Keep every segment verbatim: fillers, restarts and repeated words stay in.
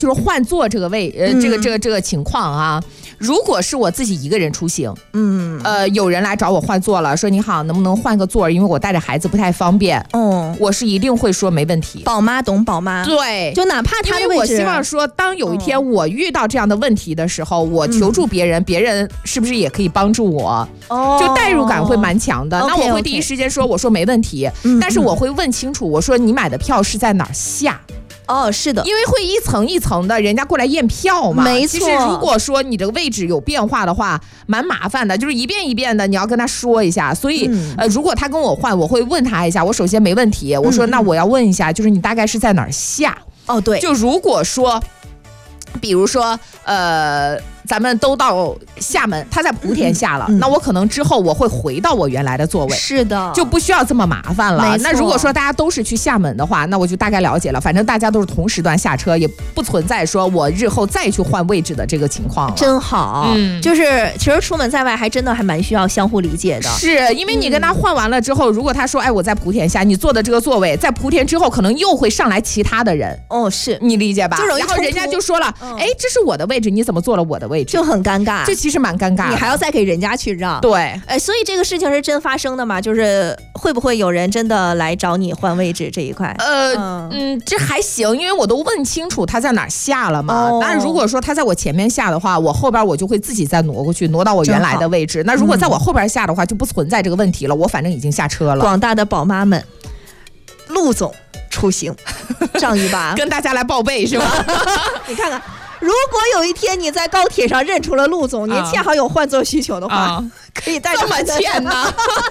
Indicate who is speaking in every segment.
Speaker 1: 就是换座这个位，呃，这个这个这个情况啊，如果是我自己一个人出行，嗯，呃，有人来找我换座了，说你好，能不能换个座？因为我带着孩子不太方便。哦，我是一定会说没问题。
Speaker 2: 宝妈懂宝妈，
Speaker 1: 对，
Speaker 2: 就哪怕他的位置，
Speaker 1: 因为我希望说，当有一天我遇到这样的问题的时候，嗯、我求助别人，别人是不是也可以帮助我？哦，就代入感会蛮强的。那我会第一时间说，我说没问题，嗯、但是我会问清楚，我说你买的票是在哪儿下？
Speaker 2: 哦，是的，
Speaker 1: 因为会一层一层的，人家过来验票嘛。
Speaker 2: 没错。
Speaker 1: 其实如果说你这个位置有变化的话，蛮麻烦的，就是一遍一遍的，你要跟他说一下。所以，嗯、呃，如果他跟我换，我会问他一下。我首先没问题，我说、嗯、那我要问一下，就是你大概是在哪儿下？
Speaker 2: 哦，对。
Speaker 1: 就如果说，比如说，呃。咱们都到厦门，他在莆田下了、嗯嗯、那我可能之后我会回到我原来的座位，
Speaker 2: 是的，
Speaker 1: 就不需要这么麻烦了。那如果说大家都是去厦门的话，那我就大概了解了，反正大家都是同时段下车，也不存在说我日后再去换位置的这个情况了。
Speaker 2: 真好、嗯、就是其实出门在外还真的还蛮需要相互理解的，
Speaker 1: 是因为你跟他换完了之后、嗯、如果他说哎我在莆田下，你坐的这个座位在莆田之后可能又会上来其他的人，
Speaker 2: 哦，是
Speaker 1: 你理解吧？
Speaker 2: 就容易
Speaker 1: 然后人家就说了、嗯、哎这是我的位置，你怎么坐了我的位置，
Speaker 2: 就很尴尬，
Speaker 1: 这其实蛮尴尬的，
Speaker 2: 你还要再给人家去让。
Speaker 1: 对，
Speaker 2: 哎，所以这个事情是真发生的吗？就是会不会有人真的来找你换位置这一块？
Speaker 1: 呃 嗯, 嗯，这还行，因为我都问清楚他在哪儿下了嘛。哦、但如果说他在我前面下的话，我后边我就会自己再挪过去，挪到我原来的位置。那如果在我后边下的话，就不存在这个问题了。我反正已经下车了。
Speaker 2: 广大的宝妈们，陆总出行，仗义吧，
Speaker 1: 跟大家来报备是吧？
Speaker 2: 你看看。如果有一天你在高铁上认出了陆总，您恰好有换座需求的话，啊、可以带着
Speaker 1: 这么欠呢？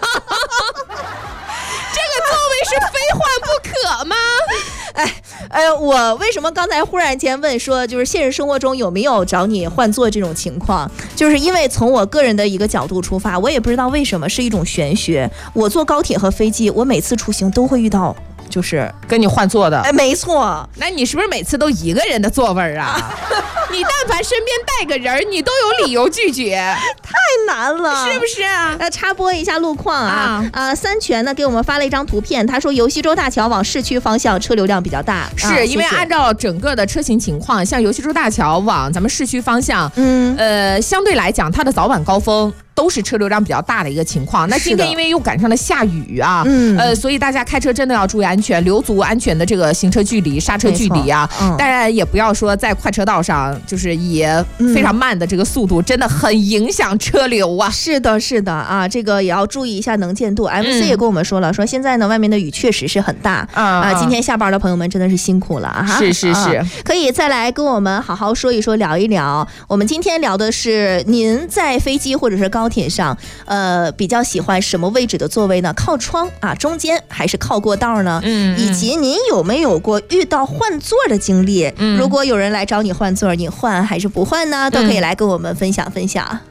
Speaker 1: 这个座位是非换不可吗？
Speaker 2: 哎，呃，我为什么刚才忽然间问说，就是现实生活中有没有找你换座这种情况？就是因为从我个人的一个角度出发，我也不知道为什么是一种玄学。我坐高铁和飞机，我每次出行都会遇到。就是
Speaker 1: 跟你换座的，
Speaker 2: 哎，没错。
Speaker 1: 那你是不是每次都一个人的座位啊？你但凡身边带个人，你都有理由拒绝，
Speaker 2: 太难了，
Speaker 1: 是不是啊？
Speaker 2: 呃，插播一下路况啊，啊、呃，三全呢给我们发了一张图片，他说由西洲大桥往市区方向车流量比较大，
Speaker 1: 是、啊、因为按照整个的车型情况，像由西洲大桥往咱们市区方向，嗯，呃，相对来讲它的早晚高峰。都是车流量比较大的一个情况。那今天因为又赶上了下雨啊，嗯，呃，所以大家开车真的要注意安全，留足安全的这个行车距离、刹车距离啊。嗯、当然也不要说在快车道上就是以非常慢的这个速度，嗯、真的很影响车流啊。
Speaker 2: 是的，是的啊，这个也要注意一下能见度。M C 也跟我们说了，说现在呢外面的雨确实是很大、嗯、啊。今天下班的朋友们真的是辛苦了哈。
Speaker 1: 是是是、啊，
Speaker 2: 可以再来跟我们好好说一说，聊一聊。我们今天聊的是您在飞机或者是高铁上，呃，比较喜欢什么位置的座位呢？靠窗啊，中间还是靠过道呢？嗯，以及您有没有过遇到换座的经历？嗯，如果有人来找你换座，你换还是不换呢？都可以来跟我们分享分享。